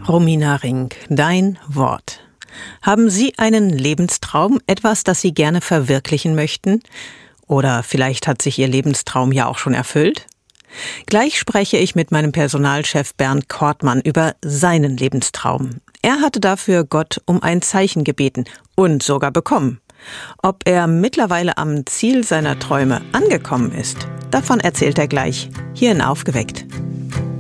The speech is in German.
Romina Rink, dein Wort. Haben Sie einen Lebenstraum, etwas, das Sie gerne verwirklichen möchten? Oder vielleicht hat sich Ihr Lebenstraum ja auch schon erfüllt? Gleich spreche ich mit meinem Personalchef Bernd Kortmann über seinen Lebenstraum. Er hatte dafür Gott um ein Zeichen gebeten und sogar bekommen. Ob er mittlerweile am Ziel seiner Träume angekommen ist, davon erzählt er gleich, hier in Aufgeweckt.